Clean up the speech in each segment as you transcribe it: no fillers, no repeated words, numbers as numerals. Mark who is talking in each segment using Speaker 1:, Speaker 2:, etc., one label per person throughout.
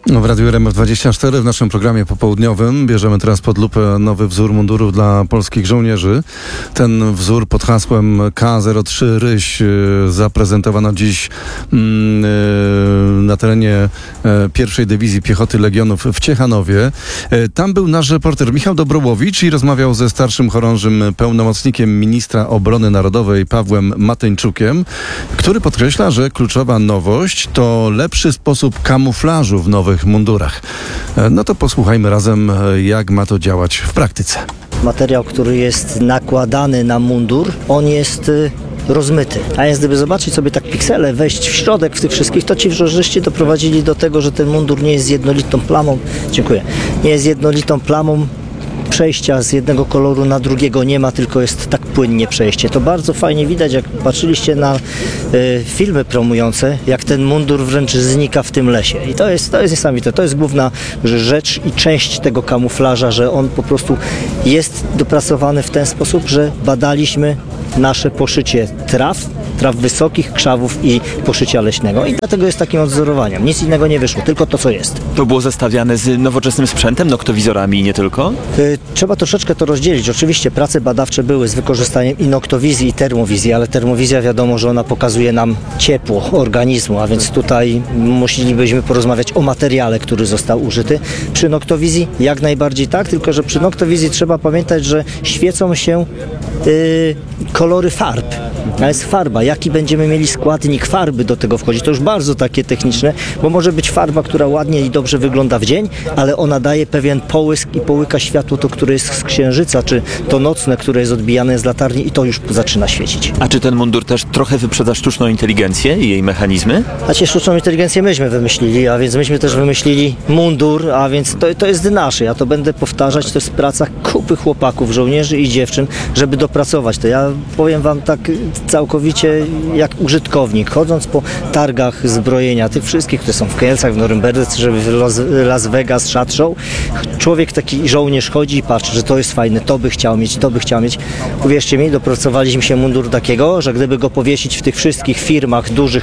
Speaker 1: W Radiu RMF24 w naszym programie popołudniowym bierzemy teraz pod lupę nowy wzór mundurów dla polskich żołnierzy. Ten wzór pod hasłem K03 Ryś zaprezentowano dziś na terenie pierwszej Dywizji Piechoty Legionów w Ciechanowie. Tam był nasz reporter Michał Dobrołowicz i rozmawiał ze starszym chorążym pełnomocnikiem ministra obrony narodowej Pawłem Mateńczukiem, który podkreśla, że kluczowa nowość to lepszy sposób kamuflażu w nowych mundurach. No to posłuchajmy razem, jak ma to działać w praktyce.
Speaker 2: Materiał, który jest nakładany na mundur, on jest rozmyty. A więc gdyby zobaczyć sobie tak piksele, wejść w środek w tych wszystkich, to ci żeście doprowadzili do tego, że ten mundur nie jest jednolitą plamą. Dziękuję. Nie jest jednolitą plamą. Przejścia z jednego koloru na drugiego nie ma, tylko jest tak płynnie przejście. To bardzo fajnie widać, jak patrzyliście na filmy promujące, jak ten mundur wręcz znika w tym lesie. I to jest niesamowite. To jest główna rzecz i część tego kamuflaża, że on po prostu jest dopracowany w ten sposób, że badaliśmy nasze poszycie traw wysokich, krzawów i poszycia leśnego. I dlatego jest takim odzorowaniem. Nic innego nie wyszło, tylko to, co jest.
Speaker 3: To było zestawiane z nowoczesnym sprzętem, noktowizorami i nie tylko?
Speaker 2: Trzeba troszeczkę to rozdzielić. Oczywiście prace badawcze były z wykorzystaniem i noktowizji, i termowizji, ale termowizja wiadomo, że ona pokazuje nam ciepło organizmu, a więc tutaj musielibyśmy porozmawiać o materiale, który został użyty. Przy noktowizji jak najbardziej tak, tylko że przy noktowizji trzeba pamiętać, że świecą się kolory farb. A jest farba. Jaki będziemy mieli składnik farby do tego wchodzi? To już bardzo takie techniczne, bo może być farba, która ładnie i dobrze wygląda w dzień, ale ona daje pewien połysk i połyka światło to, które jest z księżyca, czy to nocne, które jest odbijane z latarni i to już zaczyna świecić.
Speaker 3: A czy ten mundur też trochę wyprzedza sztuczną inteligencję i jej mechanizmy?
Speaker 2: A sztuczną inteligencję myśmy wymyślili, a więc myśmy też wymyślili mundur, a więc to jest nasze. Ja to będę powtarzać, to jest praca kupy chłopaków, żołnierzy i dziewczyn, żeby dopracować to. Ja powiem wam tak całkowicie jak użytkownik, chodząc po targach zbrojenia, tych wszystkich, które są w Kielcach, w Norymberdze, czy w Las Vegas, Shot Show, człowiek taki żołnierz chodzi i patrzy, że to jest fajne, to by chciał mieć. Uwierzcie mi, dopracowaliśmy się mundur takiego, że gdyby go powiesić w tych wszystkich firmach dużych,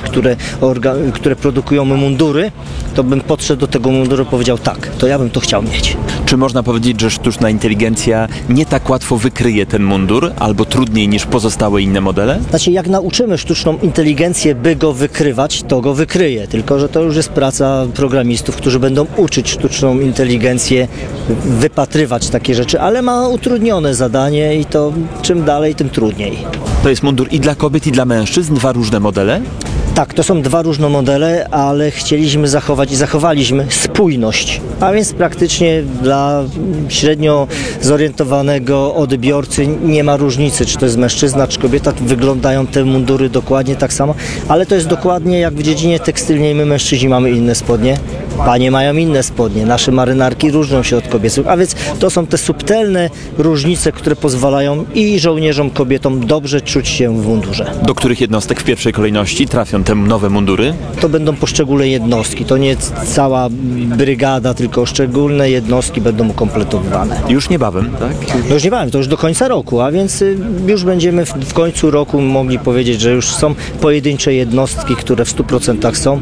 Speaker 2: które produkują mundury, to bym podszedł do tego munduru i powiedział tak, to ja bym to chciał mieć.
Speaker 3: Czy można powiedzieć, że sztuczna inteligencja nie tak łatwo wykryje ten mundur, albo trudniej niż pozostałe inne modele?
Speaker 2: Znaczy, jak nauczymy sztuczną inteligencję, by go wykrywać, to go wykryje. Tylko że to już jest praca programistów, którzy będą uczyć sztuczną inteligencję wypatrywać takie rzeczy, ale ma utrudnione zadanie i to czym dalej, tym trudniej.
Speaker 3: To jest mundur i dla kobiet, i dla mężczyzn? Dwa różne modele?
Speaker 2: Tak, to są dwa różne modele, ale chcieliśmy zachować i zachowaliśmy spójność. A więc praktycznie dla średnio zorientowanego odbiorcy nie ma różnicy, czy to jest mężczyzna, czy kobieta. Wyglądają te mundury dokładnie tak samo, ale to jest dokładnie jak w dziedzinie tekstylnej. My mężczyźni mamy inne spodnie, panie mają inne spodnie. Nasze marynarki różnią się od kobiecych, a więc to są te subtelne różnice, które pozwalają i żołnierzom, kobietom dobrze czuć się w mundurze.
Speaker 3: Do których jednostek w pierwszej kolejności trafią te nowe mundury?
Speaker 2: To będą poszczególne jednostki, to nie cała brygada, tylko poszczególne jednostki będą ukompletowywane.
Speaker 3: Już niebawem, tak?
Speaker 2: No już niebawem, to już do końca roku, a więc już będziemy w końcu roku mogli powiedzieć, że już są pojedyncze jednostki, które w 100% są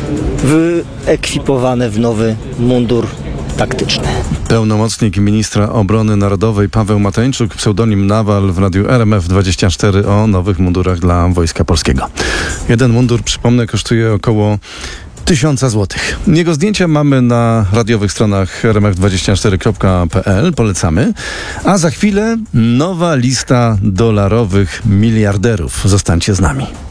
Speaker 2: wyekwipowane w nowy mundur taktyczny.
Speaker 1: Pełnomocnik ministra obrony narodowej Paweł Mateńczuk, pseudonim Nawal w Radiu RMF24 o nowych mundurach dla Wojska Polskiego. Jeden mundur, przypomnę, kosztuje około 1000 złotych. Jego zdjęcia mamy na radiowych stronach rmf24.pl. Polecamy. A za chwilę nowa lista dolarowych miliarderów. Zostańcie z nami.